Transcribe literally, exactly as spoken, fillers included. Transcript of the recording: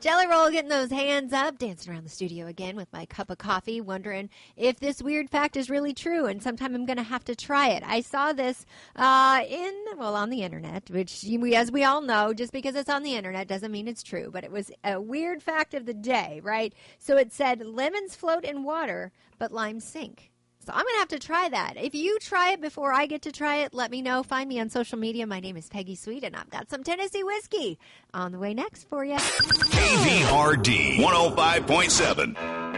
Jelly Roll getting those hands up, dancing around the studio again with my cup of coffee, wondering if this weird fact is really true, and sometime I'm going to have to try it. I saw this uh, in, well, on the internet, which, we, as we all know, just because it's on the internet doesn't mean it's true, but it was a weird fact of the day, right? So it said, lemons float in water, but limes sink. So I'm going to have to try that. If you try it before I get to try it, let me know. Find me on social media. My name is Peggy Sweet, and I've got some Tennessee whiskey on the way next for you. K V R D one oh five point seven.